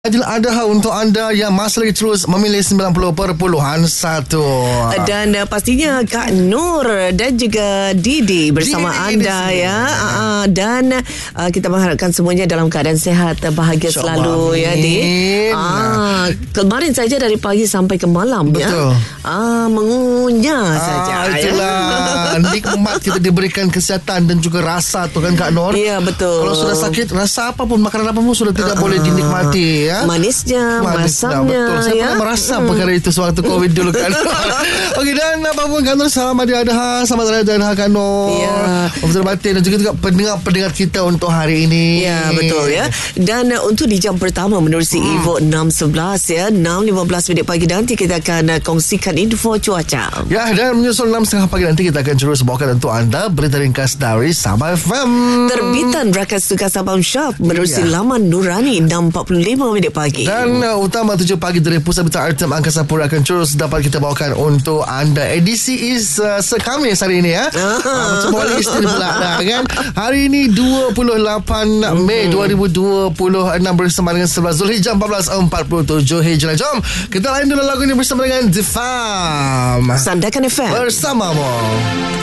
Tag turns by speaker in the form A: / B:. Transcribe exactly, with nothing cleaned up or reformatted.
A: Adil Adha untuk anda yang masih lagi terus memilih sembilan puluh perpuluhan satu.
B: Dan uh, pastinya Kak Nur dan juga Didi bersama Didi, anda Didi. ya. Uh, dan uh, kita mengharapkan semuanya dalam keadaan sehat, bahagia selalu ya, Di. Uh, kemarin saja dari pagi sampai ke malam.
A: Betul.
B: Ya. Uh, mengunyah uh, saja.
A: Itulah ya. Nikmat kita diberikan kesihatan dan juga rasa tu kan Kak Nur.
B: Ya, betul.
A: Kalau sudah sakit, rasa apapun, makanan apapun sudah tidak uh, boleh dinikmati. Ya?
B: Manisnya, masamnya.
A: Betul. Saya
B: ya?
A: pernah merasa hmm. perkara itu sewaktu Covid dulu kan. Okey, dan apapun Kak Nur, selamat Adil Adha, selamat Adil Adha Kak Nur. Ya. Betul batin dan juga, juga pendengar-pendengar kita untuk hari ini.
B: Ya, betul ya. Dan uh, untuk di jam pertama menerusi hmm. Evo enam sebelas ya, enam lima belas minit pagi nanti kita akan uh, kongsikan info cuaca.
A: Ya, dan menyusul enam tiga puluh pagi nanti kita akan terus bawakan untuk anda berita ringkas dari Sabah F M.
B: Terbitan Rakas Suka Sabah Syaf menerusi ya. Laman Nurani enam empat puluh lima minit pagi.
A: Dan uh, utama tujuh pagi dari Pusat Berita Artem Angkasa Pura akan terus dapat kita bawakan untuk anda. Edisi is uh, sekamis hari ini ya. Ah. Uh, macam boleh istilah pula dah, kan. Hari ini dua puluh lapan Mei dua ribu dua puluh enam bersama dengan sebelas Zulhijjah empat belas empat puluh tujuh Hijrah. Jom kita lain dulu lagu ini bersama dengan The Farm.
B: Sandakan F M
A: bersamamu.